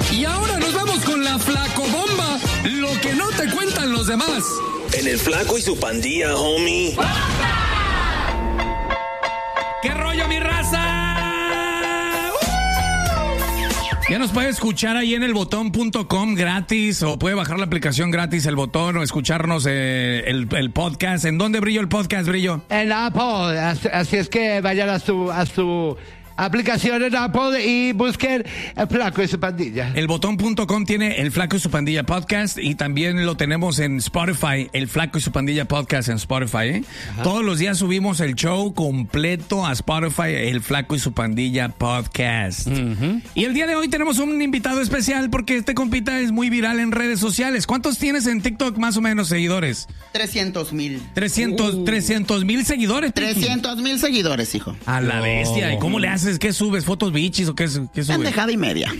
Y ahora nos vamos con la Flacobomba, lo que no te cuentan los demás. En el Flaco y su pandilla, homie. ¿Qué rollo, mi raza? Ya nos puede escuchar ahí en elbotón.com gratis, o puede bajar la aplicación gratis, El Botón, o escucharnos el podcast. ¿En dónde, Brillo, el podcast, Brillo? En Apple, así es que vayan a su aplicación en Apple y busquen El Flaco y su pandilla. Elbotón.com tiene El Flaco y su pandilla podcast, y también lo tenemos en Spotify, El Flaco y su pandilla podcast en Spotify, ¿eh? Todos los días subimos el show completo a Spotify, El Flaco y su pandilla podcast. Y el día de hoy tenemos un invitado especial porque este compita es muy viral en redes sociales. ¿Cuántos tienes en TikTok más o menos seguidores? 300,000. 300,000 seguidores. 300,000 seguidores, hijo. A la bestia. ¿Y cómo le haces? ¿Qué subes? ¿Fotos bichis o qué subes? Pendejada y media.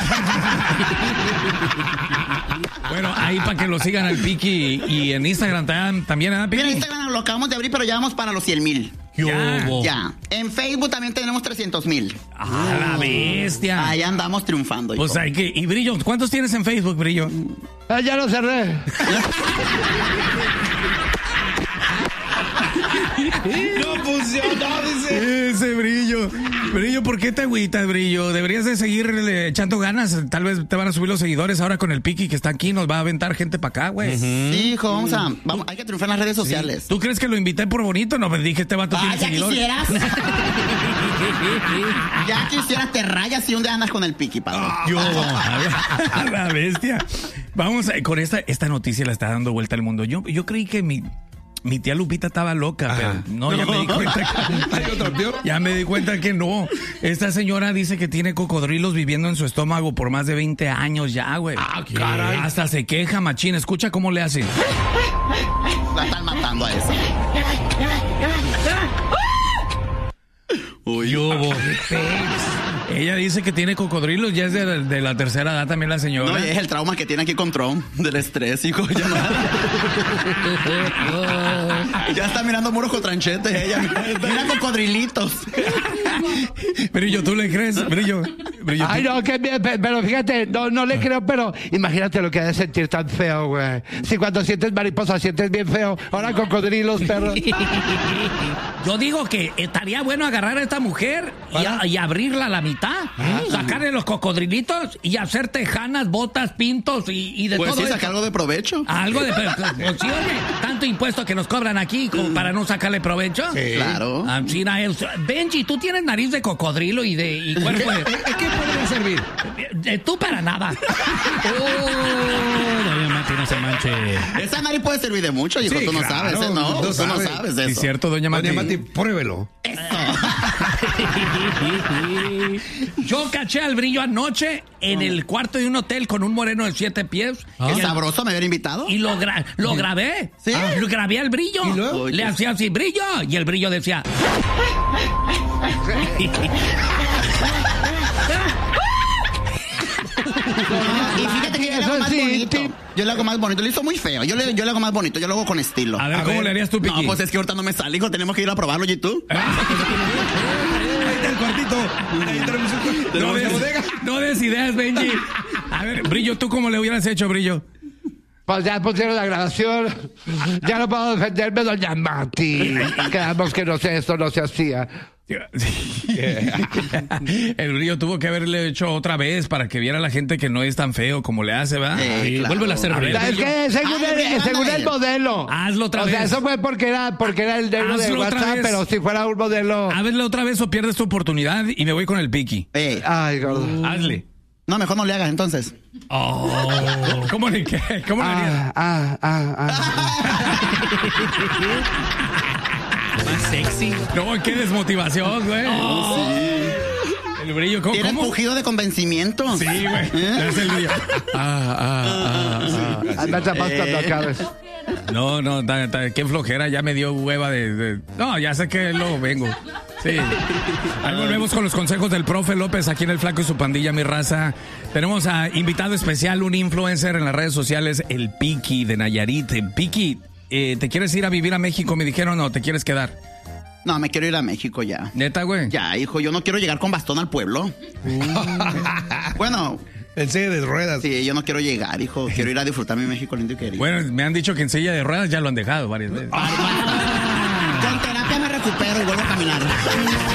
Bueno, ahí para que lo sigan al Piki, y en Instagram también, ¿eh, Piki? Mira, Instagram lo acabamos de abrir, pero ya vamos para los 100,000. Ya. En Facebook también tenemos 300,000. ¡Ah, la bestia! Ahí andamos triunfando, hijo. Pues hay que... Y Brillo, ¿cuántos tienes en Facebook, Brillo? Ya lo cerré. No funcionó, dice. Ese Brillo. Brillo, ¿por qué te agüitas, Brillo? Deberías de seguirle echando ganas. Tal vez te van a subir los seguidores ahora con el Piki que está aquí. Nos va a aventar gente para acá, güey. Sí, hijo, vamos, hay que triunfar en las redes sociales. ¿Tú crees que lo invité por bonito? No, me dije, este vato tiene seguidores. ¿Ya quisieras? Ya quisieras, te rayas y un día andas con el Piki, padre. A la bestia. Vamos con esta noticia, la está dando vuelta al mundo. Yo creí que mi tía Lupita estaba loca, pero no, ya me di cuenta que... Ya me di cuenta que no. Esta señora dice que tiene cocodrilos viviendo en su estómago por más de 20 años ya, güey. Ah, caray. Hasta se queja, machín. Escucha cómo le hace. La están matando a esa. Uy, ella dice que tiene cocodrilos, ya es de la tercera edad también la señora. No, es el trauma que tiene aquí con Trump, del estrés, hijo. Ya está mirando muros con tranchetes, ella. Mira cocodrilitos. Brillo, ¿tú le crees? Brillo. Ay, no, pero fíjate, no le creo, pero imagínate lo que ha de sentir tan feo, güey. Si cuando sientes mariposa sientes bien feo, ahora cocodrilos, perro. Yo digo que estaría bueno agarrar a esta mujer y abrirla a la mitad, sacarle los cocodrilitos y hacer tejanas, botas, pintos y de pues todo. Pues sí, sacar algo de provecho. Algo de provecho. Sí, oye, tanto impuesto que nos cobran aquí como para no sacarle provecho. Sí. Claro. Benji, tú tienes nariz de cocodrilo y cuerpo de... ¿Qué podría servir? Tú para nada. Doña Mati, no se manche. Esa nariz puede servir de mucho, hijo. Sí, tú no claro, sabes, ¿eh? No, tú no sabes de eso. Es cierto, doña Mati. Doña Mati, pruébelo. Yo caché al Brillo anoche en el cuarto de un hotel con un moreno de 7 pies. Qué sabroso, me habían invitado. Y lo grabé. ¿Sí? Lo grabé al Brillo. ¿Y luego? Le hacía así, Brillo. Y el Brillo decía... Y fíjate que yo le hago más bonito. Yo le hago más bonito. Lo hizo muy feo. Yo le hago más bonito. Yo lo hago con estilo. A ver, ¿cómo le harías tú, Piki? No, pues es que ahorita no me sale, hijo. Tenemos que ir a probarlo, ¿y tú? Ahí está el cuartito. Ahí tenemos un... No des ideas, Benji. A ver, Brillo, ¿tú cómo le hubieras hecho, Brillo? Pues ya pusieron la grabación. Ya no puedo defenderme, doña Mati. Quedamos que esto no se hacía. El Brillo tuvo que haberle hecho otra vez para que viera la gente que no es tan feo como le hace, ¿verdad? Claro. Vuelve a hacer Brillo. Es que según el modelo. Hazlo otra vez. O sea, eso fue porque era el negro de WhatsApp, pero si fuera un modelo. Hazlo otra vez o pierdes tu oportunidad y me voy con el Piki. Ay, gordo. Hazle. No, mejor no le hagas entonces. ¿Cómo le harías? Más sexy. No, qué desmotivación, güey. Sí. El Brillo, ¿cómo? Tiene empujido de convencimiento. Sí, güey. Es el Brillo. Anda chapando cuando acabes. No, qué flojera, ya me dio hueva de... No, ya sé que luego vengo. Sí. Ahí volvemos con los consejos del profe López aquí en El Flaco y su pandilla, mi raza. Tenemos a invitado especial, un influencer en las redes sociales, el Piki de Nayarit. Piki, ¿te quieres ir a vivir a México? Me dijeron, ¿o te quieres quedar? No, me quiero ir a México ya. ¿Neta, güey? Ya, hijo, yo no quiero llegar con bastón al pueblo. Bueno, En silla de ruedas. Sí, yo no quiero llegar, hijo. Quiero ir a disfrutar mi México lindo y querido. Bueno, me han dicho que en silla de ruedas ya lo han dejado varias veces. Con terapia me recupero y vuelvo a caminar.